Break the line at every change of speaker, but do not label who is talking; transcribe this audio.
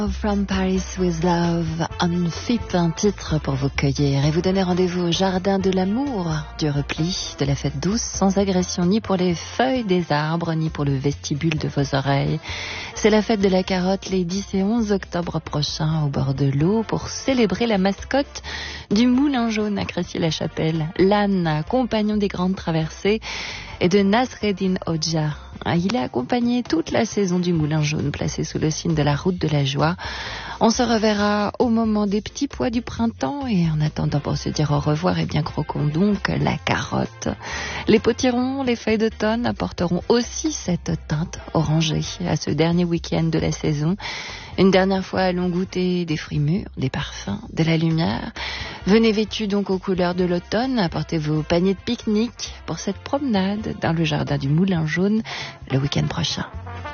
From Paris with Love, on fit un titre pour vous cueillir et vous donner rendez-vous au jardin de l'amour, du repli, de la fête douce, sans agression ni pour les feuilles des arbres, ni pour le vestibule de vos oreilles. C'est la fête de la carotte les 10 et 11 octobre prochains au bord de l'eau pour célébrer la mascotte du Moulin Jaune à Crécy-la-Chapelle, l'âne, compagnon des grandes traversées, et de Nasreddin Hodja. Il est accompagné toute la saison du Moulin Jaune, placé sous le signe de la route de la joie. On se reverra au moment des petits pois du printemps et en attendant pour se dire au revoir, et bien croquons donc la carotte. Les potirons, les feuilles d'automne apporteront aussi cette teinte orangée à ce dernier week-end de la saison. Une dernière fois, allons goûter des fruits mûrs, des parfums, de la lumière. Venez vêtus donc aux couleurs de l'automne, apportez vos paniers de pique-nique pour cette promenade dans le jardin du Moulin Jaune le week-end prochain.